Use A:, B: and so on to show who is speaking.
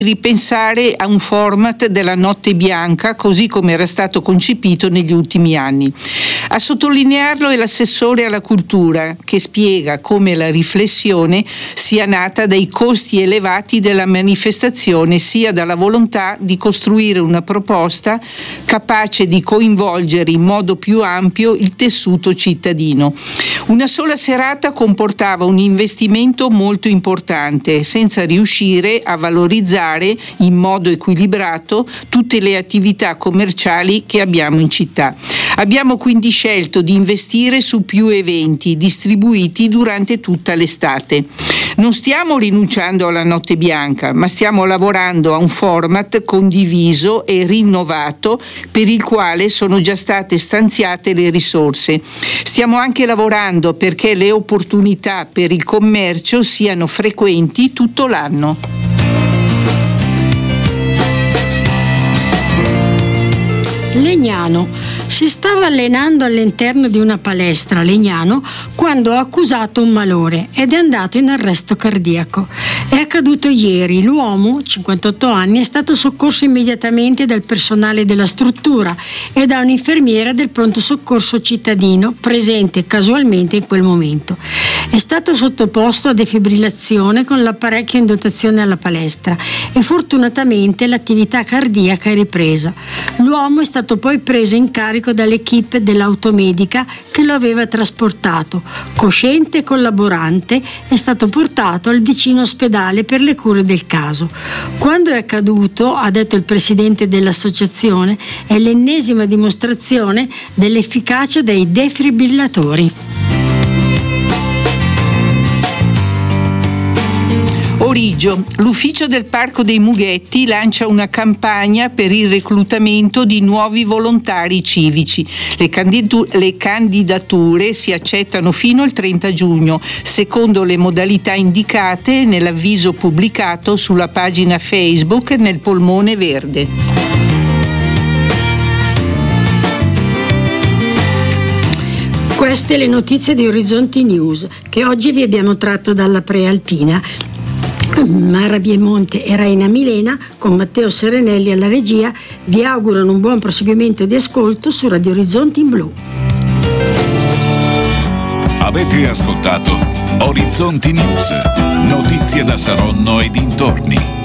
A: ripensare a un format della Notte Bianca così come era stato concepito negli ultimi anni. A sottolinearlo è l'assessore alla cultura, che spiega come la riflessione sia nata dai costi elevati della manifestazione sia dalla volontà di costruire una proposta capace di coinvolgere in modo più ampio il tessuto cittadino. Una sola serata comportava un investimento molto importante, senza riuscire a valorizzare in modo equilibrato tutte le attività commerciali che abbiamo in città. Abbiamo quindi scelto di investire su più eventi distribuiti durante tutta l'estate. Non stiamo rinunciando alla Notte Bianca, ma stiamo lavorando a un format condiviso e rinnovato per il quale sono già state stanziate le risorse. Stiamo anche lavorando perché le opportunità per il commercio siano frequenti tutto l'anno.
B: Legnano. Si stava allenando all'interno di una palestra a Legnano quando ha accusato un malore ed è andato in arresto cardiaco. È accaduto ieri. L'uomo, 58 anni, è stato soccorso immediatamente dal personale della struttura e da un'infermiera del pronto soccorso cittadino presente casualmente in quel momento. È stato sottoposto a defibrillazione con l'apparecchio in dotazione alla palestra e fortunatamente l'attività cardiaca è ripresa. L'uomo è stato poi preso in carico dall'equipe dell'automedica che lo aveva trasportato. Cosciente e collaborante, è stato portato al vicino ospedale per le cure del caso. Quando è accaduto, ha detto il presidente dell'associazione, è l'ennesima dimostrazione dell'efficacia dei defibrillatori.
A: Origio. L'ufficio del Parco dei Mughetti lancia una campagna per il reclutamento di nuovi volontari civici. Le candidature si accettano fino al 30 giugno, secondo le modalità indicate nell'avviso pubblicato sulla pagina Facebook nel Polmone Verde.
B: Queste le notizie di Orizzonti News che oggi vi abbiamo tratto dalla Prealpina. Mara Biemonte e Raina Milena con Matteo Serenelli alla regia vi augurano un buon proseguimento di ascolto su Radio Orizzonti in Blu.
C: Avete ascoltato Orizzonti News, notizie da Saronno e dintorni.